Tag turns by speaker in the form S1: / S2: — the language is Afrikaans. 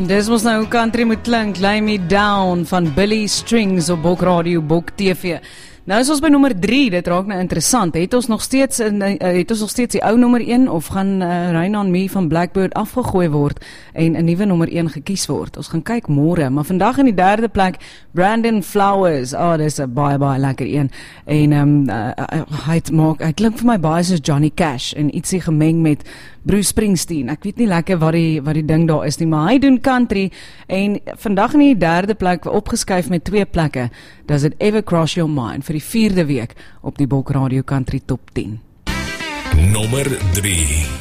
S1: Dis mos nou hoe country moet klink, Lay Me Down van Billy Strings op Bok Radio, Bok TV. Nou is ons by nommer 3, dit raak nou interessant. Het ons nog steeds die ou nommer 1 of gaan Rain on Me van Blackbird afgegooi word en 'n nuwe nommer 1 gekies word? Ons gaan kyk môre, maar vandag in die 3de plek Brandon Flowers. Dis 'n baie lekker een. En hy klink vir my baie soos Johnny Cash en ietsie gemeng met Bruce Springsteen. Ek weet nie lekker wat die ding daar is nie, maar hy doen country en vandag in die 3de plek opgeskuif met 2 plekke. Does It Ever Cross Your Mind vir die 4de week op die Bok Radio Country Top 10.
S2: Nommer 3.